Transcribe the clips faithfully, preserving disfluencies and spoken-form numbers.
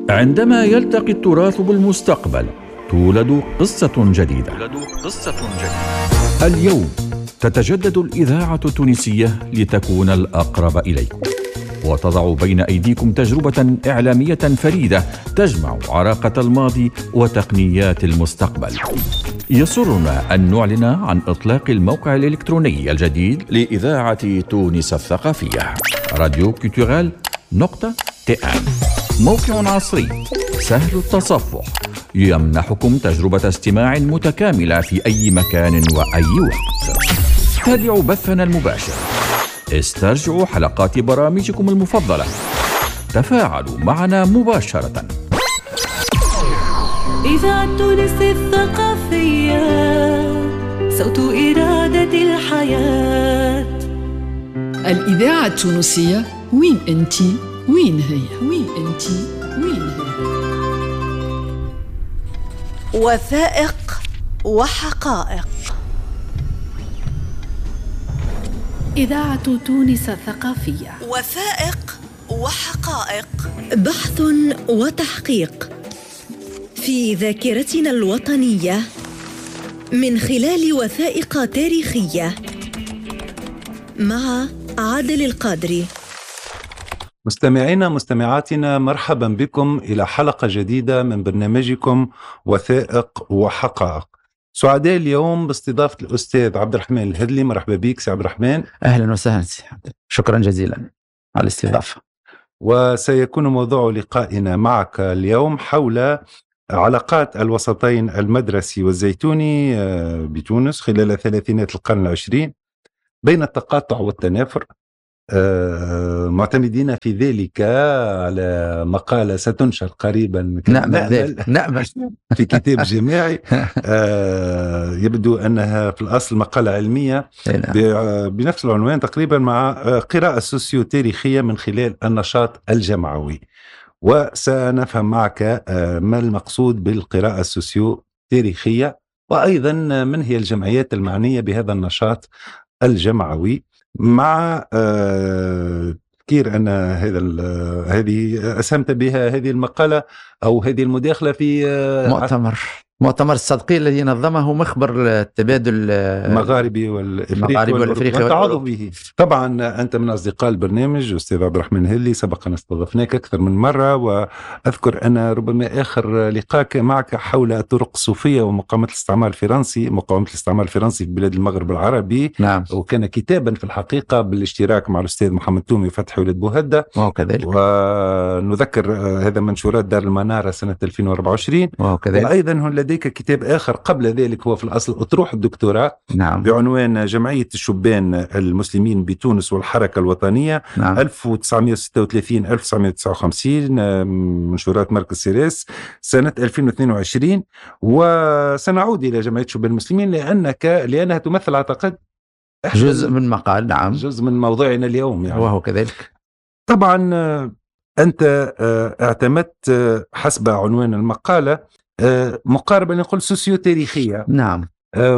عندما يلتقي التراث بالمستقبل تولد قصة جديدة. قصة جديدة. اليوم تتجدد الإذاعة التونسية لتكون الأقرب إليكم، وتضع بين أيديكم تجربة إعلامية فريدة تجمع عراقة الماضي وتقنيات المستقبل. يسرنا أن نعلن عن إطلاق الموقع الإلكتروني الجديد لإذاعة تونس الثقافية، راديو كولتورال نقطة تي إم. موقع عصري سهل التصفح يمنحكم تجربة استماع متكاملة في أي مكان وأي وقت. تابعوا بثنا المباشر، استرجعوا حلقات برامجكم المفضلة، تفاعلوا معنا مباشرة. إذاعة تونس الثقافية، صوت إرادة الحياة. الإذاعة التونسية، وين أنتي؟ وين هي؟ وين أنتي؟ وين هي؟ وثائق وحقائق. إذاعة تونس الثقافية، وثائق وحقائق، بحث وتحقيق في ذاكرتنا الوطنية من خلال وثائق تاريخية. مع عادل القادري. مستمعينا مستمعاتنا، مرحبا بكم إلى حلقة جديدة من برنامجكم وثائق وحقائق. سعداء اليوم باستضافة الأستاذ عبد الرحمن الهدلي. مرحبا بك سي عبد الرحمن. أهلا وسهلا سي عبد، شكرا جزيلا على الاستضافة. وسيكون موضوع لقائنا معك اليوم حول علاقات الوسطين المدرسي والزيتوني بتونس خلال ثلاثينات القرن العشرين بين التقاطع والتنافر، معتمدين في ذلك على مقالة ستنشر قريبا. نأمل نأمل في كتاب جماعي. يبدو أنها في الأصل مقالة علمية بنفس العنوان تقريبا، مع قراءة سوسيو تاريخية من خلال النشاط الجمعوي. وسنفهم معك ما المقصود بالقراءة السوسيو تاريخية، وأيضا من هي الجمعيات المعنية بهذا النشاط الجمعوي، مع تذكير أن هذا هذه أسهمت بها هذه المقالة أو هذه المداخلة في مؤتمر مؤتمر الصدقي الذي نظمه مخبر التبادل المغاربي والإفريقي والأفريقي والتعاضد به. طبعا أنت من أصدقاء البرنامج أستاذ عبد الرحمن الهدلي، سبق أن استضفناك أكثر من مرة، وأذكر أن ربما آخر لقاء معك حول الطرق الصوفية ومقاومة الاستعمار الفرنسي مقاومة الاستعمار الفرنسي في بلاد المغرب العربي. نعم. وكان كتابا في الحقيقة بالاشتراك مع الأستاذ محمد تومي وفتحي ولد بوهدة. وكذلك ونذكر هذا منشورات دار المنارة سنة ألفين وأربعة وعشرين. وكذلك وأيضا لديك كتاب آخر قبل ذلك، هو في الأصل أطروحة الدكتوراه. نعم. بعنوان جمعية الشبان المسلمين بتونس والحركة الوطنية. نعم. ألف وتسعمائة وستة وثلاثين ألف وتسعمائة وتسعة وخمسين، منشورات مركز سيريس سنة ألفين واثنين وعشرين. وسنعود إلى جمعية الشبان المسلمين لأنك لأنها تمثل أعتقد جزء من مقال. نعم، جزء من موضوعنا اليوم يعني. وهو كذلك. طبعا أنت اعتمدت حسب عنوان المقالة مقاربة نقول سوسيو تاريخية. نعم.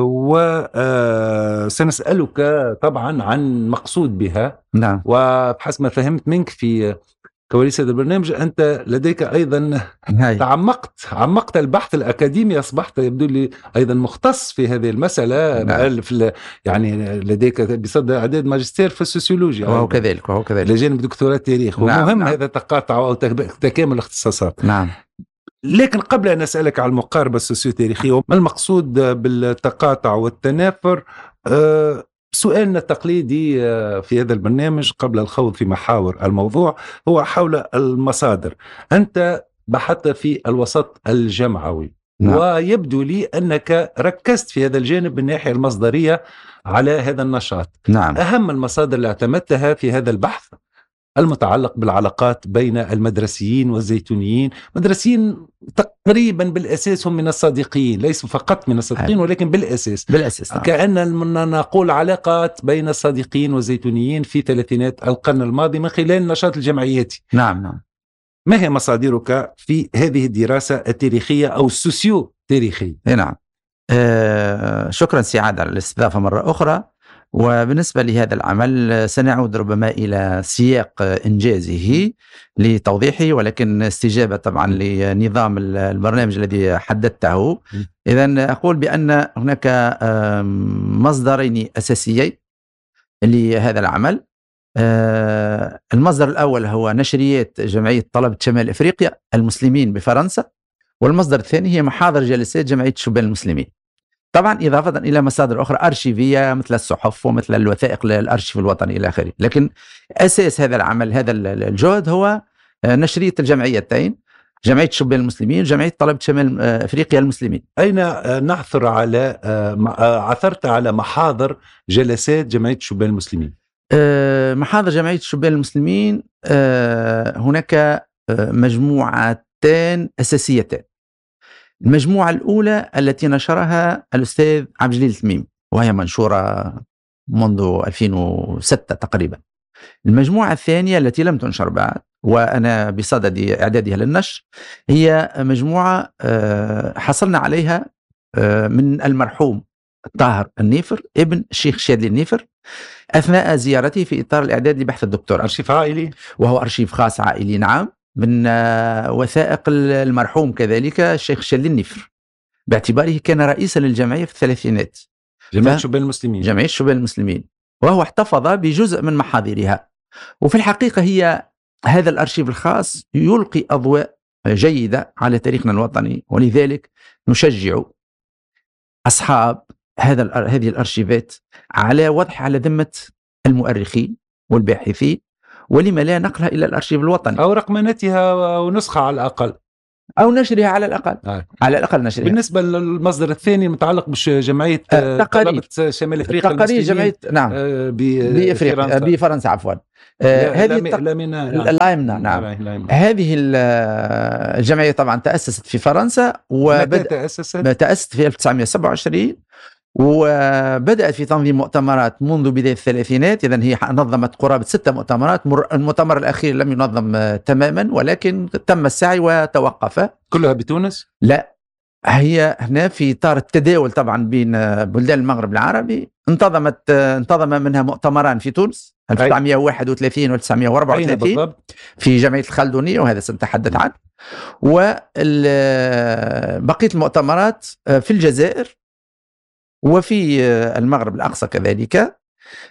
وسنسألك طبعا عن مقصود بها. نعم. وبحسب ما فهمت منك في كواليس هذا البرنامج، أنت لديك أيضا هاي. تعمقت عمقت البحث الأكاديمي، أصبحت يبدو لي أيضا مختص في هذه المسألة. نعم. في يعني لديك بصدد إعداد ماجستير في السوسيولوجيا، وهو كذلك وهو كذلك لجانب دكتوراه تاريخ. نعم. ومهم نعم. هذا التقاطع أو تكامل الاختصاصات. نعم. لكن قبل أن أسألك عن المقاربة السوسيو-تاريخية ما المقصود بالتقاطع والتنافر، أه سؤالنا التقليدي في هذا البرنامج قبل الخوض في محاور الموضوع هو حول المصادر. أنت بحثت في الوسط الجمعوي. نعم. ويبدو لي أنك ركزت في هذا الجانب من الناحية المصدرية على هذا النشاط. نعم. أهم المصادر اللي اعتمدتها في هذا البحث المتعلق بالعلاقات بين المدرسيين والزيتونيين. مدرسيين تقريبا بالأساس هم من الصادقين، ليسوا فقط من الصادقين ولكن بالأساس بالأساس نعم. كأننا نقول علاقات بين الصادقين والزيتونيين في ثلاثينات القرن الماضي من خلال النشاط الجمعياتي. نعم نعم. ما هي مصادرك في هذه الدراسة التاريخية أو السوسيو تاريخية؟ نعم. آه شكرا سعادة على الاستضافة مرة أخرى. وبالنسبة لهذا العمل سنعود ربما إلى سياق إنجازه لتوضيحه، ولكن استجابة طبعا لنظام البرنامج الذي حددته. إذن أقول بأن هناك مصدرين أساسيين لهذا العمل. المصدر الأول هو نشريات جمعية طلبة شمال إفريقيا المسلمين بفرنسا، والمصدر الثاني هي محاضر جلسات جمعية الشبان المسلمين، طبعا إضافة إلى مصادر أخرى أرشيفية مثل الصحف ومثل الوثائق للأرشيف الوطني إلى آخره. لكن أساس هذا العمل، هذا الجهد، هو نشرية الجمعيتين، جمعية الشبان المسلمين وجمعية طلبة شمال أفريقيا المسلمين. أين نعثر على عثرت على محاضر جلسات جمعية الشبان المسلمين؟ محاضر جمعية الشبان المسلمين هناك مجموعتان أساسيتان. المجموعة الأولى التي نشرها الأستاذ عبد الجليل التميمي، وهي منشورة منذ ألفين وستة تقريبا. المجموعة الثانية التي لم تنشر بعد وأنا بصدد إعدادها للنشر، هي مجموعة حصلنا عليها من المرحوم طاهر النيفر ابن الشيخ شادلي النيفر أثناء زيارته في إطار الإعداد لبحث الدكتوراه. أرشيف عائلي، وهو أرشيف خاص عائلي، نعم، من وثائق المرحوم كذلك الشيخ شادلي النيفر، باعتباره كان رئيسا للجمعية في الثلاثينات، جمعية الشبان المسلمين جمعية الشبان المسلمين، وهو احتفظ بجزء من محاضرها. وفي الحقيقة هي هذا الأرشيف الخاص يلقي أضواء جيدة على تاريخنا الوطني، ولذلك نشجع أصحاب هذا هذه الأرشيفات على وضعها على ذمة المؤرخين والباحثين، ولما لا نقلها إلى الأرشيف الوطني أو رقمنتها ونسخة على الأقل، أو نشرها على الأقل آه. على الأقل نشرها. بالنسبة للمصدر الثاني المتعلق بجمعية آه طلبة شمال أفريقيا تقارير جمعية نعم آه بفرنسا بفرنسا عفوا آه هذه اللايمنا نعم. هذه الجمعية طبعا تأسست في فرنسا، وبدأت تأسست تأسست في ألف وتسعمائة وسبعة وعشرين، وبدأت في تنظيم مؤتمرات منذ بداية الثلاثينات. إذن هي نظمت قرابة ستة مؤتمرات. المؤتمر الأخير لم ينظم تماما، ولكن تم السعي وتوقف. كلها بتونس؟ لا، هي هنا في إطار التداول طبعا بين بلدان المغرب العربي. انتظمت انتظم منها مؤتمران في تونس ألف وتسعمائة وواحد وثلاثين و ألف وتسعمائة وأربعة وثلاثين في جمعية الخلدونية، وهذا سنتحدث عنه. وبقية المؤتمرات في الجزائر وفي المغرب الأقصى كذلك.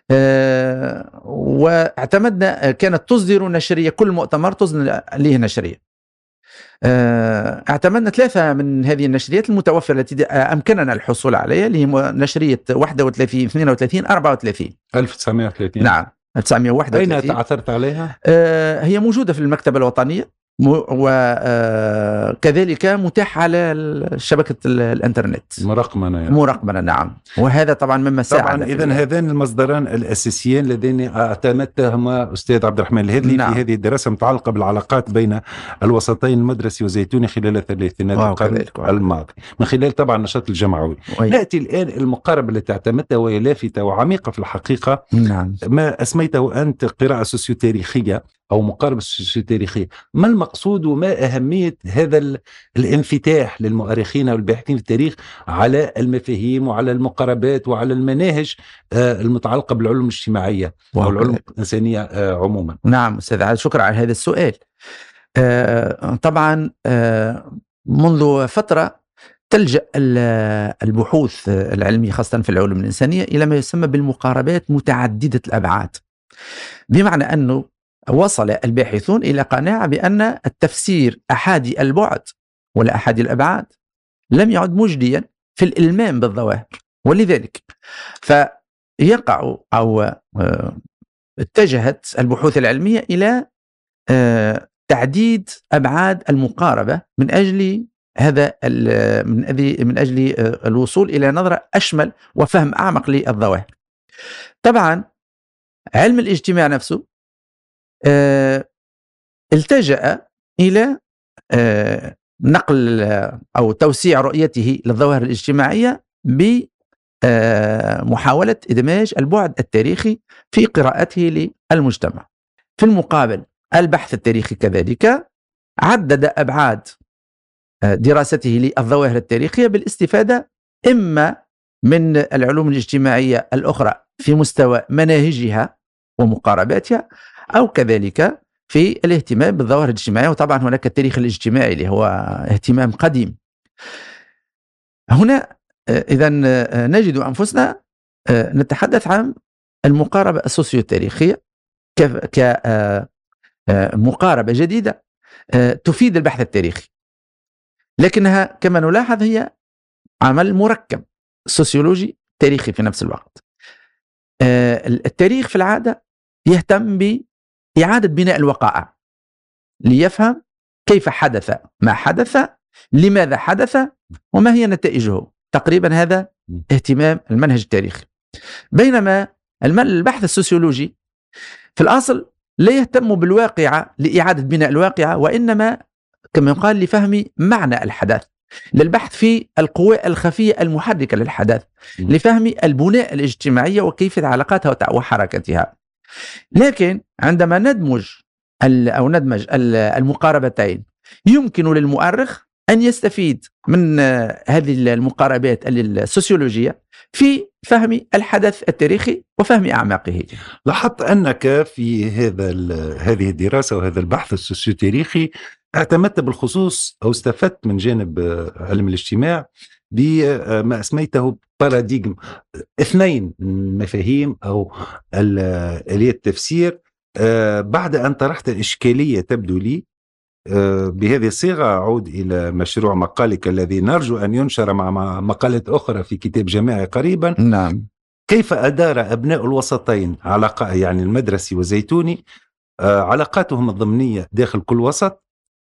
واعتمدنا، كانت تصدر نشرية، كل مؤتمر تصدر له نشرية. اعتمدنا ثلاثة من هذه النشريات المتوفرة التي أمكننا الحصول عليها، اللي هي نشرية واحد وثلاثين اثنين وثلاثين أربعة وثلاثين ألف وتسعمائة وثلاثين نعم ألف وتسعمائة وواحد وثلاثين. أين تعثرت عليها؟ هي موجودة في المكتبة الوطنية، وكذلك متاح على شبكة الانترنت مرقمنة يعني. مرقمنة نعم. وهذا طبعا مما ساعد. طبعا إذن هذان المصدران الأساسيين اللذين اعتمدتهما أستاذ عبد الرحمن الهذلي نعم. في هذه الدراسة المتعلقة بالعلاقات بين الوسطين المدرسي وزيتوني خلال الثلاثينات القرن الماضي، من خلال طبعا النشاط الجمعوي. وي. نأتي الآن المقاربة التي اعتمدتها وهي لافتة وعميقة في الحقيقة نعم. ما أسميته أنت قراءة سوسيوتاريخية أو مقاربة سوسيوتاريخية. ما المقصود وما أهمية هذا الانفتاح للمؤرخين والباحثين في التاريخ على المفاهيم وعلى المقاربات وعلى المناهج المتعلقة بالعلوم الاجتماعية أو العلوم الإنسانية عموما؟ نعم أستاذ عاد، شكرا على هذا السؤال. طبعا منذ فترة تلجأ البحوث العلمية خاصة في العلوم الإنسانية إلى ما يسمى بالمقاربات متعددة الأبعاد، بمعنى أنه وصل الباحثون إلى قناعة بأن التفسير أحادي البعد ولا أحادي الأبعاد لم يعد مجديا في الإلمام بالظواهر، ولذلك فيقع أو اتجهت البحوث العلمية إلى تعديد أبعاد المقاربة من أجل هذا من أجل من أجل الوصول إلى نظرة أشمل وفهم أعمق للظواهر. طبعا علم الاجتماع نفسه آه، التجأ إلى آه، نقل أو توسيع رؤيته للظواهر الاجتماعية بمحاولة إدماج البعد التاريخي في قراءته للمجتمع. في المقابل البحث التاريخي كذلك عدد أبعاد دراسته للظواهر التاريخية بالاستفادة إما من العلوم الاجتماعية الأخرى في مستوى مناهجها ومقارباتها، أو كذلك في الاهتمام بالظواهر الاجتماعية. وطبعا هناك التاريخ الاجتماعي اللي هو اهتمام قديم. هنا إذا نجد أنفسنا نتحدث عن المقاربة السوسيو-تاريخية كمقاربة جديدة تفيد البحث التاريخي، لكنها كما نلاحظ هي عمل مركب سوسيولوجي تاريخي في نفس الوقت. التاريخ في العادة يهتم بإعادة بناء الوقائع ليفهم كيف حدث ما حدث، لماذا حدث، وما هي نتائجه. تقريبا هذا اهتمام المنهج التاريخي. بينما البحث السوسيولوجي في الأصل لا يهتم بالواقعة لإعادة بناء الواقعة، وإنما كما يقال لفهم معنى الحدث، للبحث في القوى الخفية المحركة للحدث، لفهم البناء الاجتماعية وكيف علاقاتها وحركتها. لكن عندما ندمج أو ندمج المقاربتين يمكن للمؤرخ أن يستفيد من هذه المقاربات السوسيولوجية في فهم الحدث التاريخي وفهم أعماقه. لاحظت أنك في هذا هذه الدراسة وهذا البحث السوسيو-تاريخي اعتمدت بالخصوص أو استفدت من جانب علم الاجتماع بما أسميته باراديغم، اثنين من مفاهيم أو آلية التفسير بعد أن طرحت إشكالية تبدو لي. بهذه الصيغة أعود إلى مشروع مقالك الذي نرجو أن ينشر مع مقالات أخرى في كتاب جماعي قريبا. نعم. كيف أدار أبناء الوسطين علاقة يعني المدرسي والزيتوني علاقاتهم الضمنية داخل كل وسط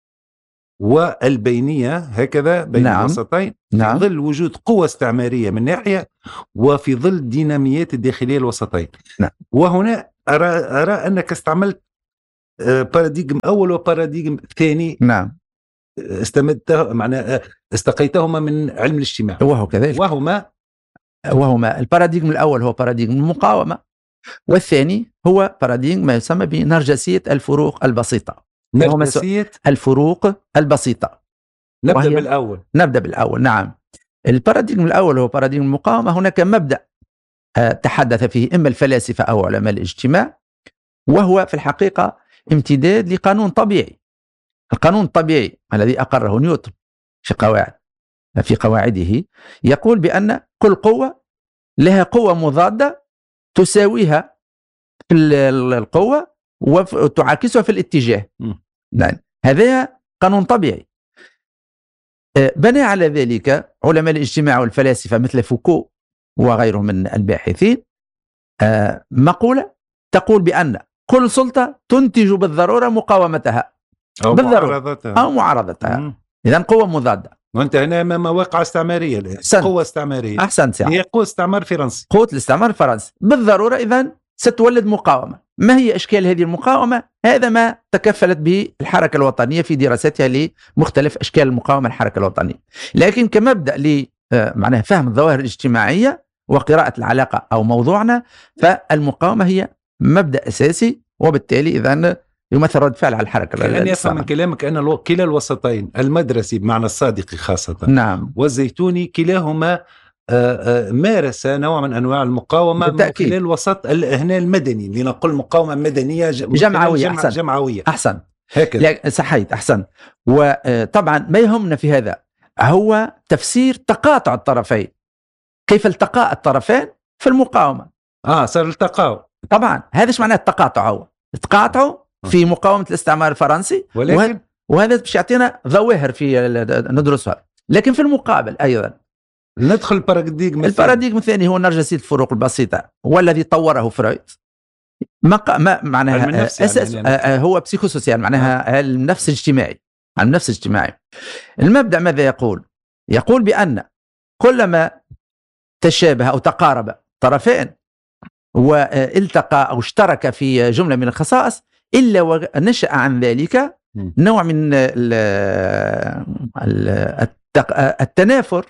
والبينية هكذا بين نعم. الوسطين نعم. في ظل وجود قوة استعمارية من ناحية وفي ظل الديناميات الداخلية الوسطين. نعم. وهنا أرى, أرى أنك استعملت باراديغم أول وباراديغم ثاني. نعم. استمدته معناه استقيتهما من علم الاجتماع. وهو كذلك. وهما وهما الباراديغم الأول هو باراديغم المقاومة، والثاني هو باراديغم ما يسمى بنرجسية الفروق البسيطة. نرجسية الفروق البسيطة. نبدأ بالأول. نبدأ بالأول. نعم. الباراديغم الأول هو باراديغم المقاومة. هناك مبدأ تحدث فيه إما الفلاسفة أو علماء الاجتماع، وهو في الحقيقة امتداد لقانون طبيعي. القانون الطبيعي الذي أقره نيوتن في قواعد في قواعده يقول بأن كل قوة لها قوة مضادة تساويها في القوة وتعاكسها في الاتجاه. يعني هذا قانون طبيعي. بنى على ذلك علماء الاجتماع والفلاسفة مثل فوكو وغيرهم من الباحثين مقولة تقول بأن كل سلطة تنتج بالضرورة مقاومتها أو بالضرورة معارضتها أو معارضتها. إذن قوة مضادة. وانت هنا امام واقع استعماريه الان. قوه استعماريه. احسنت سعد. هي قوه استعمار فرنسي. قوه الاستعمار الفرنسي بالضروره اذا ستولد مقاومه. ما هي اشكال هذه المقاومه؟ هذا ما تكفلت به الحركه الوطنيه في دراستها لمختلف اشكال المقاومه الحركه الوطنيه. لكن كمبدا ل معناها فهم الظواهر الاجتماعيه وقراءه العلاقه او موضوعنا، فالمقاومه هي مبدا اساسي، وبالتالي اذا يمثل رد فعل على الحركة. لأن يفهم من كلامك أن كلا الوسطين المدرسي بمعنى الصادق خاصة نعم. والزيتوني كلاهما مارس نوع من أنواع المقاومة بالتأكيد. من خلال الوسط هنا المدني، لنقول مقاومة مدنية جمعوية. جمع أحسن. جمعوية. أحسن هكذا. صحيح. أحسن. وطبعا ما يهمنا في هذا هو تفسير تقاطع الطرفين. كيف التقاء الطرفين في المقاومة؟ آه صار التقاء. طبعا هذا ايش معناه التقاطع؟ هو تقاطعوا في مقاومة الاستعمار الفرنسي، ولكن وهذا باش يعطينا ظواهر في ندرسها. لكن في المقابل أيضا ندخل الباراديغم الباراديغم الثاني هو نرجسية الفروق البسيطة، والذي طوره فرويد. ما ما معناها أساس يعني هو بسيكوسوسيال، معناها النفس الاجتماعي. النفس الاجتماعي المبدأ ماذا يقول؟ يقول بأن كلما تشابه أو تقارب طرفين والتقى أو اشترك في جملة من الخصائص إلا ونشأ عن ذلك نوع من التنافر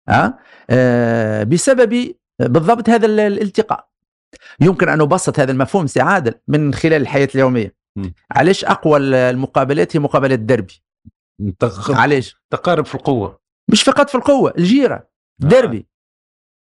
بسبب بالضبط هذا الالتقاء. يمكن أن نبسط هذا المفهوم سي عادل من خلال الحياة اليومية. علاش أقوى المقابلات هي مقابلة دربي؟ علاش؟ تقارب في القوة، مش فقط في القوة، الجيرة دربي.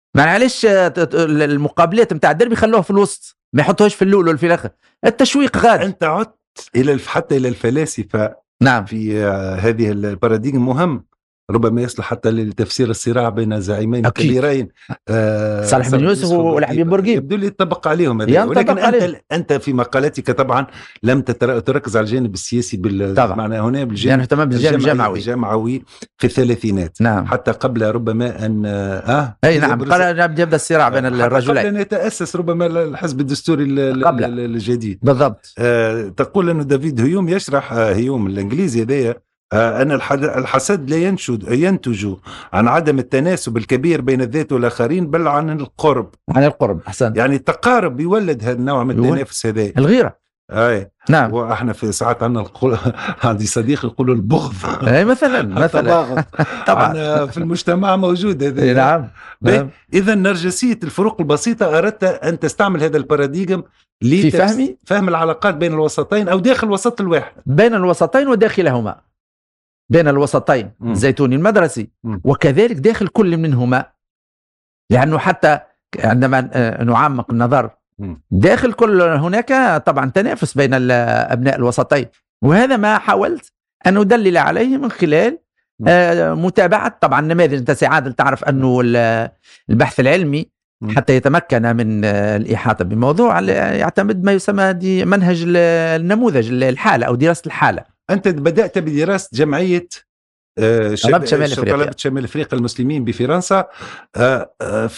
معلش المقابلات نتاع الدربي خلوها في الوسط، ما يحطوهاش في الاول ولا في الاخر، التشويق غادي. انت عدت الى حتى الى الفلاسفه نعم في هذه الباراديغم مهم، ربما يصلح حتى لتفسير الصراع بين زعيمين كبيرين، آه صالح بن يوسف والحبيب بورقيب، يبدو لي يطبق عليهم هذا. ولكن انت انت في مقالاتك طبعا لم تركز على الجانب السياسي بالمعنى هنا، بالجانب يعني بالجانب الجمعوي الجمعوي في الثلاثينات. نعم. حتى قبل ربما ان اه اي نعم قبل يبدا الصراع بين الرجلين، قبل ان يتاسس ربما الحزب الدستوري الجديد بالضبط. آه تقول انه دافيد هيوم يشرح آه هيوم الانجليزي هذايا أن الحسد لا ينشد ينتج عن عدم التناسب الكبير بين الذات والآخرين، بل عن القرب. عن القرب أحسن. يعني التقارب يولد هذا النوع من التنافس هذا، الغيرة. أي نعم. وإحنا في ساعات عندنا القول... عندي صديق يقولوا البغض. أي مثلا مثلا طبعا في المجتمع موجود هذا. نعم. نعم. إذا نرجسية الفروق البسيطة أردت أن تستعمل هذا الباراديغم في فهم فهم العلاقات بين الوسطين أو داخل الوسط الواحد، بين الوسطين وداخلهما، بين الوسطين م. الزيتوني المدرسي م. وكذلك داخل كل منهما، لأنه حتى عندما نعمق النظر م. داخل كل هناك طبعا تنافس بين أبناء الوسطين، وهذا ما حاولت أن أدلل عليه من خلال آه متابعة طبعا نماذج. أنت سعادة تعرف أنه البحث العلمي م. حتى يتمكن من الإحاطة بموضوع يعتمد ما يسمى دي منهج النموذج الحالة أو دراسة الحالة. أنت بدأت بدراسة جمعية آه طلبة شمال أفريقيا شمال أفريقيا المسلمين بفرنسا، آه آه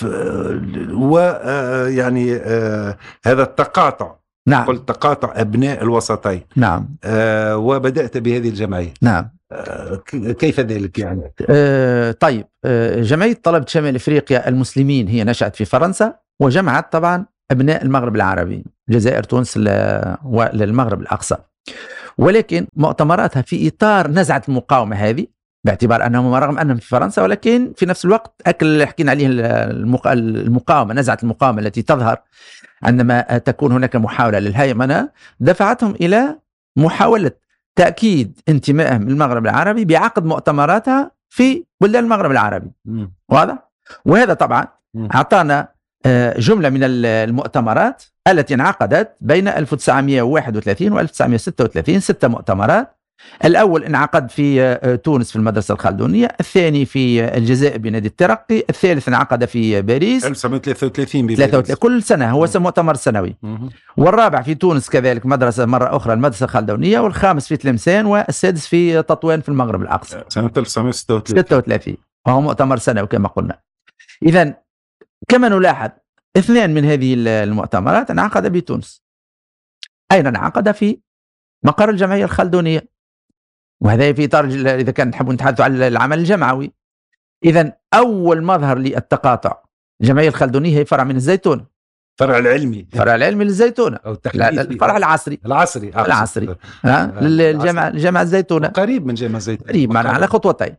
ويعني آه هذا التقاطع. نعم. قلت تقاطع أبناء الوسطين. نعم. آه وبدأت بهذه الجمعية. نعم. آه كيف ذلك يعني؟ آه طيب آه جمعية طلبة شمال أفريقيا المسلمين هي نشأت في فرنسا، وجمعت طبعا أبناء المغرب العربي، الجزائر، تونس والمغرب الأقصى، ولكن مؤتمراتها في إطار نزعة المقاومة هذه، باعتبار أنهم رغم أنهم في فرنسا ولكن في نفس الوقت أكل اللي حكينا عليه المقاومة، نزعة المقاومة التي تظهر عندما تكون هناك محاولة للهيمنة، دفعتهم إلى محاولة تأكيد انتمائهم للمغرب العربي بعقد مؤتمراتها في بلدان المغرب العربي. واضح؟ وهذا طبعا أعطانا جملة من المؤتمرات التي انعقدت بين ألف وتسعمائة وواحد وثلاثين و ألف وتسعمائة وستة وثلاثين، ستة مؤتمرات. الأول انعقد في تونس في المدرسة الخلدونية، الثاني في الجزائر بنادي الترقي، الثالث انعقد في باريس ألف وتسعمائة وثلاثة وثلاثين بباريس كل سنة، هو مؤتمر سنوي. والرابع في تونس كذلك مدرسة مرة أخرى المدرسة الخلدونية، والخامس في تلمسان، والسادس في تطوان في المغرب الأقصى سنة ألف وتسعمائة وستة وثلاثين ستة وثلاثين، وهو مؤتمر سنوي كما قلنا. إذن كما نلاحظ اثنان من هذه المؤتمرات انعقد بتونس. أين انعقد؟ في مقر الجمعية الخلدونية، وهذا في إطار إذا كان نحب نتحدث عن العمل الجمعوي. إذن أول مظهر للتقاطع الجمعية الخلدونية هي فرع من الزيتونة، فرع العلمي فرع العلمي للزيتونة أو الفرع العصري العصري العصري ها للجامعة الجامعة الزيتونة، قريب من جامعة الزيتونة، قريب معنا على خطوتين.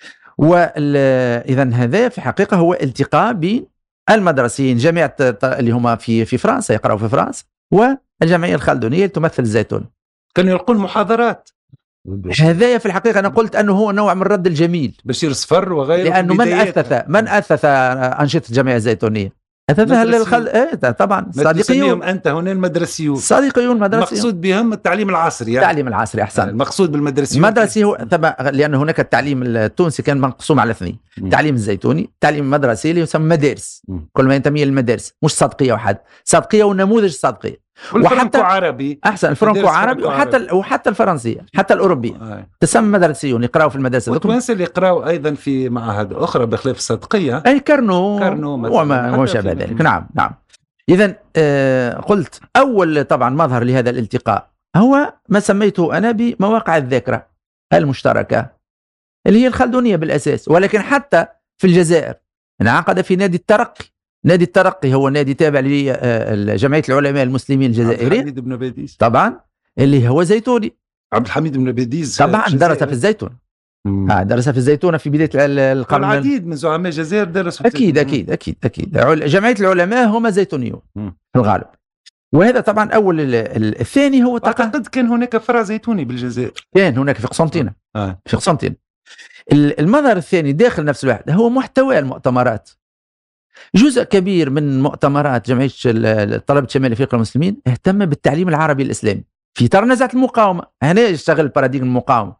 وإذن هذا في حقيقة هو التقاء بين المدرسيين جامعة اللي هما في في فرنسا يقرأوا في فرنسا والجمعية الخلدونية تمثل الزيتونة، كانوا يلقون محاضرات. هذا في الحقيقة أنا قلت أنه هو نوع من الرد الجميل، بشير صفر وغيره، لأنه من أسس من أسس أنشطة الجمعية الزيتونية أسسها للخل... إيه طبعا صديقيون. أنت هنا المدرسيون صديقيون مدرسيون، مقصود بهم التعليم العصري يعني. التعليم العصري أحسن. المقصود بالمدرسيون المدرسي هو طبعا لأن هناك التعليم التونسي كان مقسوم على اثنين، التعليم الزيتوني، التعليم المدرسي اللي يسمى مدارس، م. كل ما ينتمي للمدارس، مش صدقية واحد، صدقية ونموذج الصدقية، وحتى عربي احسن الفرنكو عربي وحتى ال... وحتى الفرنسيه حتى الاوروبيه آه. تسمى مدرسيون يقراوا في المدارس، والتوانسه اللي يقراوا ايضا في معاهد اخرى بخلاف الصدقيه، اي كرنو كرنو وما شابه ذلك. نعم نعم. اذا آه قلت اول طبعا مظهر لهذا الالتقاء هو ما سميته انا بمواقع الذاكره المشتركه اللي هي الخلدونيه بالاساس، ولكن حتى في الجزائر انعقد في نادي الترقي. نادي الترقي هو نادي تابع لجمعية العلماء المسلمين الجزائرية، عبد الحميد بن باديس طبعا اللي هو زيتوني. عبد الحميد بن باديس طبعا درس في الزيتون، آه درس في الزيتونة في بداية القرن. العديد من زعماء الجزائر درسوا أكيد أكيد أكيد أكيد جمعية العلماء هم زيتونيون في الغالب. وهذا طبعا أول. الثاني هو أعتقد كان هناك فرع زيتوني بالجزائر، كان هناك في قسنطينة آه. في قسنطينة. المظهر الثاني داخل نفس الوحدة هو محتوى المؤتمرات. جزء كبير من مؤتمرات جمعية طلبة شمال أفريقيا المسلمين اهتم بالتعليم العربي الإسلامي في إطار نزعة المقاومة. هنا يشتغل باراديغم المقاومة.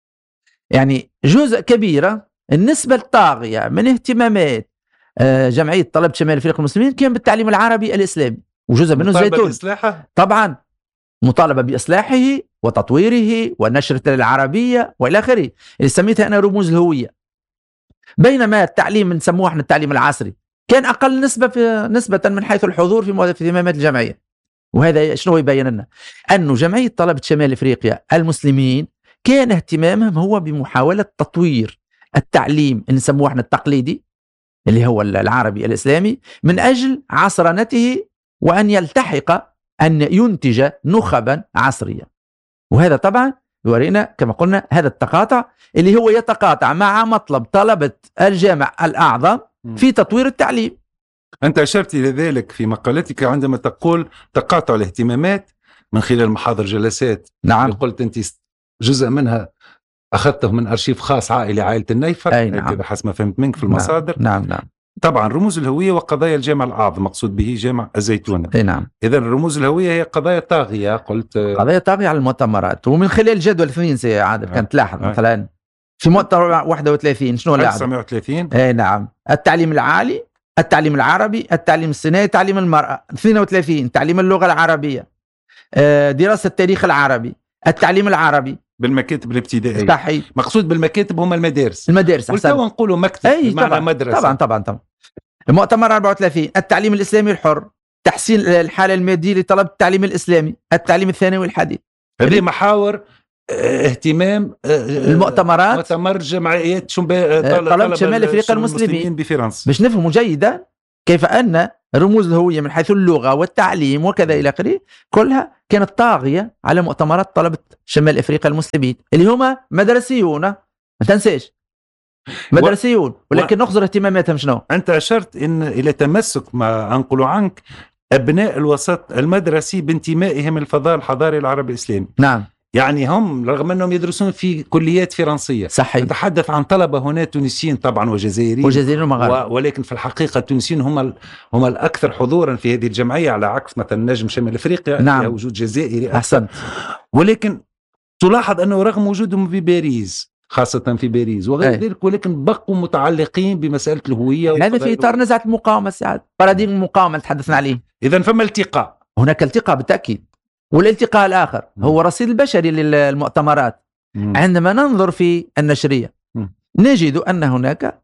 يعني جزء كبيرة النسبة الطاغية من اهتمامات جمعية طلبة شمال أفريقيا المسلمين كان بالتعليم العربي الإسلامي، وجزء منه زيتون طبعا مطالبة بإصلاحه وتطويره ونشرة العربية وإلى آخره، اللي سميتها أنا رموز الهوية. بينما التعليم نسموه احنا التعليم العصري كان أقل نسبة في نسبة من حيث الحضور في اهتمامات الجمعية. وهذا شنو يبين لنا؟ أنه جمعية طلبة شمال أفريقيا المسلمين كان اهتمامهم هو بمحاولة تطوير التعليم اللي نسموه احنا التقليدي اللي هو العربي الإسلامي من أجل عصرنته وأن يلتحق أن ينتج نخبا عصرية. وهذا طبعا يورينا كما قلنا هذا التقاطع اللي هو يتقاطع مع مطلب طلبة الجامع الأعظم في تطوير التعليم. أنت أشرت إلى ذلك في مقالتك عندما تقول تقاطع الاهتمامات من خلال محاضر جلسات. نعم. قلت أنت جزء منها أخذته من أرشيف خاص عائلي عائلة النيفر. نعم. كذا حسب ما فهمت منك في المصادر. نعم نعم. طبعا رموز الهوية وقضايا الجامع الأعظم مقصود به جامع الزيتونة. اي نعم. إذا رموز الهوية هي قضايا طاغية. قلت قضايا طاغية على المؤتمرات. ومن خلال جدول اثنين سي عادل كانت تلاحظ مثلا في مؤتمر واحد وثلاثين شنو لاحظ؟ ألف وتسعمائة وثلاثين. اي نعم. التعليم العالي، التعليم العربي، التعليم الصناعي، تعليم المرأة. اثنين وثلاثين تعليم اللغة العربية، دراسة التاريخ العربي، التعليم العربي بالمكاتب الابتدائية. صحيح. مقصود بالمكاتب هم المدارس. المدارس ولتو نقولوا مكتب بمعنى طبعًا مدرسة. طبعا طبعا طبعا. المؤتمر أربعة وثلاثين التعليم الإسلامي الحر، تحسين الحالة المادية لطلب التعليم الإسلامي، التعليم الثانوي الحديث. هذه محاور اهتمام المؤتمرات مؤتمر جمعيات طلبة شمال أفريقيا المسلمين بفرنسا باش نفهموا جيدا كيف أن رموز الهوية من حيث اللغة والتعليم وكذا إلى آخره كلها كانت طاغية على مؤتمرات طلبة شمال أفريقيا المسلمين اللي هما مدرسيون. ما تنساش مدرسيون و... ولكن نخزر اهتماماتهم شنو؟ أنت أشرت إن إلى تمسك ما أنقل عنك أبناء الوسط المدرسي بانتمائهم الفضاء الحضاري العربي الإسلامي. نعم. يعني هم رغم أنهم يدرسون في كليات فرنسية. صحيح. نتحدث عن طلبة هنا تونسيين طبعا وجزائريين وجزائريين ومغاربة. و... ولكن في الحقيقة التونسيين هم هم الأكثر حضورا في هذه الجمعية على عكس مثلا نجم شمال أفريقيا. نعم. وجود جزائري. أحسنت. ولكن تلاحظ أنه رغم وجودهم في باريس خاصة في باريس وغير ذلك ولكن بقوا متعلقين بمسألة الهوية. هذا في إطار نزعة المقاومة سعد، باراديغم المقاومة تحدثنا عليه. إذن فما التقاء. هناك التقاء بالتأكيد. والالتقاء الآخر م. هو رصيد البشري للمؤتمرات. م. عندما ننظر في النشرية م. نجد أن هناك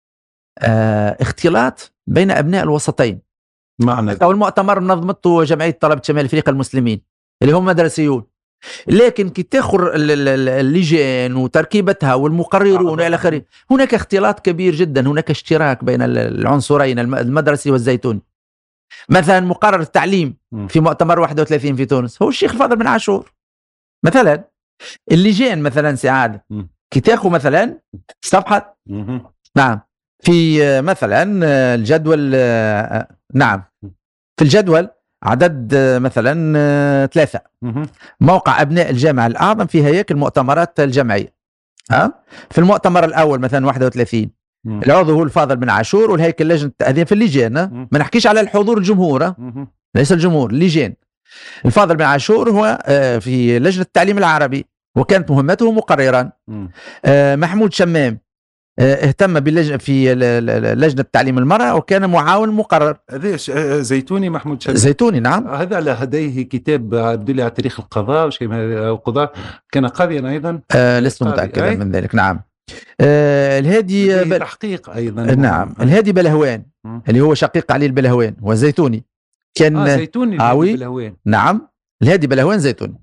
آه اختلاط بين أبناء الوسطين. معنى أو المؤتمر منظمته جمعية طلبة شمال أفريقيا المسلمين اللي هم مدرسيون، لكن كي تاخر اللجان وتركيبتها والمقررون والى اخره هناك اختلاط كبير جدا، هناك اشتراك بين العنصرين المدرسي والزيتوني. مثلا مقرر التعليم في مؤتمر واحد وثلاثين في تونس هو الشيخ الفاضل بن عاشور مثلا. اللجان مثلا سعادة كي تاخذ مثلا صفحة نعم في مثلا الجدول نعم في الجدول عدد مثلا ثلاثة موقع أبناء الجامعة الأعظم في هياكل مؤتمرات الجمعية. ها في المؤتمر الأول مثلا واحد وثلاثين العضو هو الفاضل بن عاشور والهيكل لجنة هذه في اللجان. ما نحكيش على الحضور الجمهور ليس الجمهور اللجان. الفاضل بن عاشور هو في لجنة التعليم العربي وكانت مهمته مقررا. محمود شمام اهتم باللجنة في لجنة تعليم المرأة وكان معاون مقرر. هذا زيتوني محمود شمام. زيتوني نعم. هذا على هديه كتاب عبد الله على تاريخ القضاء وشيء من القضاء كان قاضيا أيضا. آه لست متأكدا من ذلك. نعم. آه الهادي بل... تحقيق أيضا. نعم. الهادي بلهوان م. اللي هو شقيق علي البلهوان وزيتوني كان آه زيتوني آوي. بلهوان. نعم الهادي بلهوان زيتوني.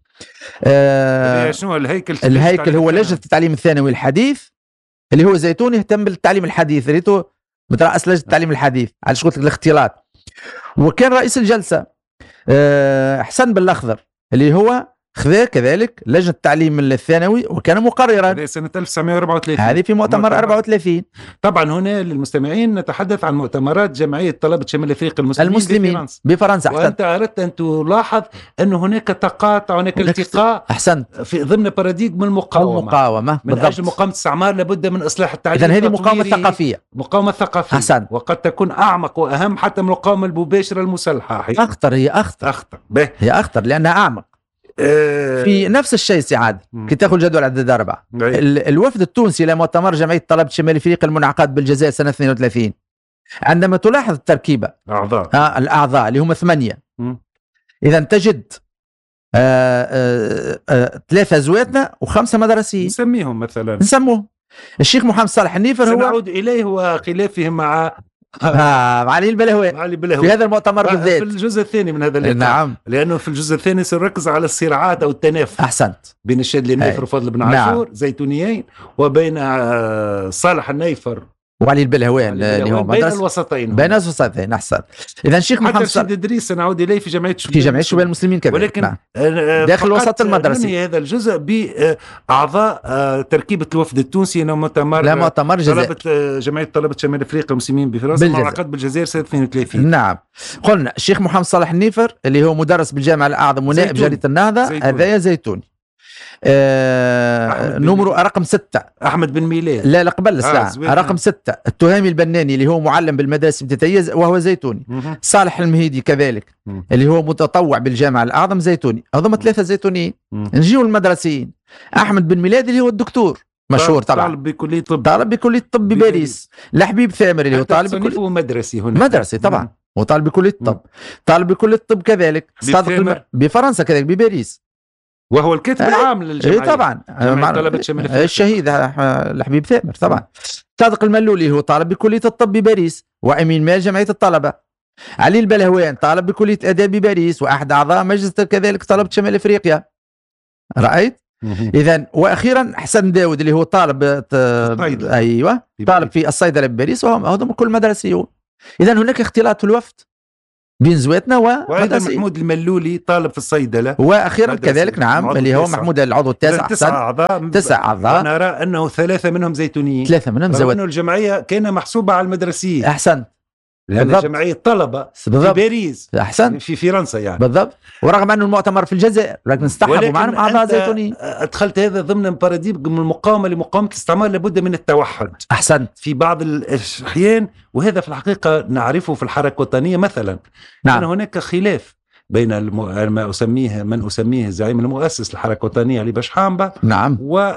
آه شنو الهيكل؟ الهيكل هو لجنة التعليم الثانوي الحديث اللي هو زيتوني يهتم بالتعليم الحديث ريتو مترأس لجنة التعليم الحديث على شغلة الاختلاط. وكان رئيس الجلسة حسن بالأخضر اللي هو خذا كذلك لجنة التعليم الثانوي وكان مقررا سنة ألف وتسعمائة وأربعة وثلاثين، هذه في مؤتمر أربعة وثلاثين. طبعا هنا للمستمعين نتحدث عن مؤتمرات جمعية طلبة شمال أفريقيا المسلمين, المسلمين بفرنسا, بفرنسا. وأنت أردت أن تلاحظ أن هناك تقاطع، هناك التقاء أحسنت في ضمن باراديغم المقاومة المقاومة من بالضبط. أجل مقاومة الاستعمار لابد من إصلاح التعليم. إذن هذه مقاومة ثقافية، مقاومة ثقافية أحسنت. وقد تكون أعمق وأهم حتى من المقاومة المباشرة المسلحة. أخطر، هي أخطر أخطر به. هي أخطر لأنها أعمق. أه في نفس الشيء سعاد كي تاخذ جدول عدد أربعة. الوفد التونسي لمؤتمر جمعية طلبة شمال أفريقيا المنعقد بالجزائر سنة اثنين وثلاثين، عندما تلاحظ التركيبة أعضاء ها الأعضاء اللي هم ثمانية، إذا تجد آآ آآ آآ ثلاثة زواتنا وخمسة مدرسيين. نسميهم مثلا نسموه الشيخ محمد صالح النيفر، هو سنعود إليه وخلافهم مع آه علي البلهوي في هذا المؤتمر بالذات في الجزء الثاني من هذا اللقاء. نعم، لأنه في الجزء الثاني سنركز على الصراعات أو التنافس أحسنت بين الشاذلي النيفر وفضل بن عاشور نعم. زيتونيين، وبين صالح النيفر وعلي البلهوي اللي هو بين الوسطين بين الوسطين. أحسن. إذا الشيخ محمد رشيد إدريس سنعود إليه في جمعية في جمعية شباب المسلمين كذلك، ولكن نعم. داخل الوسط المدرسي. هذا الجزء بأعضاء تركيبة الوفد التونسي لمؤتمر لا مؤتمر جزائر طلبة جمعية طلبة شمال أفريقيا المسلمين بفرنسا منعقد بالجزائر سنة اثنين وثلاثين. نعم. قلنا الشيخ محمد صالح النيفر اللي هو مدرس بالجامعة الأعظم ونائب جريدة النهضة، هذا زيتوني. آه نمرو رقم ستة أحمد بن ميلاد، لا لا قبل الساعة آه رقم ستة التهامي البناني اللي هو معلم بالمدارس الابتدائية وهو زيتوني. مه. صالح المهيدي كذلك مه. اللي هو متطوع بالجامعة الأعظم زيتوني. هذوما ثلاثة زيتونيين. نجيو المدرسيين. أحمد بن ميلاد اللي هو الدكتور مشهور طبعا، طالب بكلية طب طالب بكلية الطب بباريس. لحبيب ثامر اللي هو طالب بكلية مدرسي هنا مدرسي طبعا وطالب بكلية الطب. طالب بكلية الطب كذلك صادق الم... بفرنسا كذلك بباريس، وهو الكاتب أه العام للجمعية. اي طبعا الشهيد لحبيب ثامر طبعا. صادق الملولي هو طالب بكلية الطب بباريس وأمين مال جمعية الطلبة. علي البلهوان طالب بكلية آداب بباريس وأحد أعضاء مجلس كذلك طلبة شمال أفريقيا. رأيت؟ إذا وأخيرا حسن داود اللي هو طالب أيوة طالب في الصيدلة بباريس، وهم هذول كل مدرسيون. إذا هناك اختلاط في الوفد بين زواتنا وأيضا محمود الملولي طالب في الصيدلة، وأخيرا كذلك نعم اللي هو محمود العضو التاسع. تسعة أعضاء تسع أعضاء نرى أنه ثلاثة منهم زيتونيين، ثلاثة منهم زوات. أنه الجمعية كان محسوبة على المدرسيين. أحسن. لأن جمعية طلبة في باريس أحسن في فرنسا يعني بالضبط، ورغم أنه المؤتمر في الجزائر لكن استحبوا معنا أعضاء زيتونيين. أدخلت هذا ضمن باراديغم المقاومة لمقاومة الاستعمار، لابد من التوحد. أحسنت. في بعض الأحيان، وهذا في الحقيقة نعرفه في الحركة الوطنية مثلا. نعم. أن هناك خلاف بين الم... ما أسميه من أسميه الزعيم المؤسس للحركة الوطنية علي باشحامبة نعم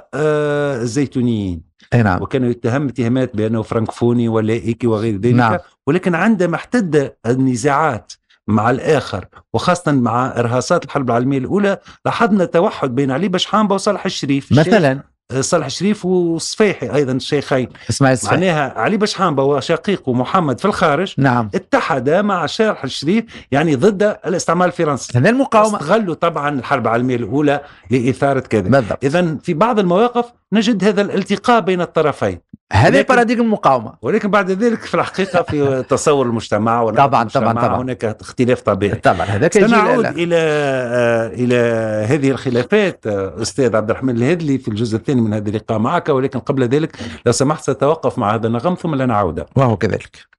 والزيتونيين. نعم. وكانوا يتهم اتهامات بأنه فرنكفوني ولائكي وغير ذلك. نعم. ولكن عندما احتد النزاعات مع الآخر وخاصة مع إرهاصات الحرب العالمية الأولى، لاحظنا توحد بين علي باشحامبة وصالح الشريف مثلا. صالح الشريف والصفيحي أيضا الشيخين. معناها علي باشحامبة وشقيقه محمد في الخارج نعم. اتحدا مع صالح الشريف يعني ضد الاستعمار الفرنسي. هذا المقاومة. استغلوا طبعا الحرب العالمية الأولى لإثارة كذا. إذن في بعض المواقف نجد هذا الالتقاء بين الطرفين. هذا باراديغم المقاومة. ولكن بعد ذلك في الحقيقة في تصور المجتمع طبعا طبعا طبعا هناك اختلاف طبيعي. طبعا هذا سنعود إلى إلى هذه الخلافات أستاذ عبد الرحمن الهدلي في الجزء الثاني من هذا اللقاء معك، ولكن قبل ذلك لو سمحت سأتوقف مع هذا النغم ثم لنعود. وهو كذلك.